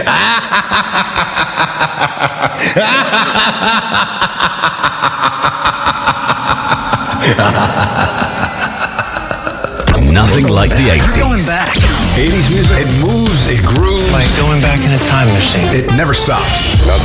Nothing like the 80s. Going back. 80s music, it moves, it grooves. Like going back in a time machine. It never stops. Now